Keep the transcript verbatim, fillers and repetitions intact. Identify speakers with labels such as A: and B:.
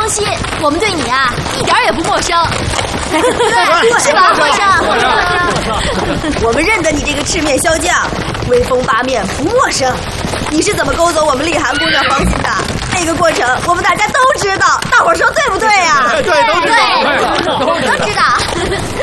A: 心，我们对你啊一点也不陌生。
B: 对，
A: 是吧，陌生？
B: 我们认得你这个赤面骁将，威风八面不陌生。你是怎么勾走我们丽涵姑娘芳心的？那个过程我们大家都知道，大伙儿说对不对呀？
C: 对，都知道。
A: 对，都知道。